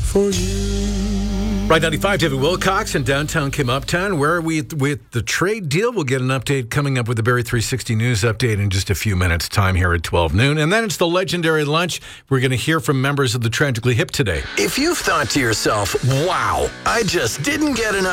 for you. Right 95, David Wilcox in downtown Kim Uptown. Where are we with the trade deal? We'll get an update coming up with the Barrie 360 News update in just a few minutes' time here at 12 noon. And then it's the legendary lunch. We're going to hear from members of the Tragically Hip today. If you've thought to yourself, wow, I just didn't get enough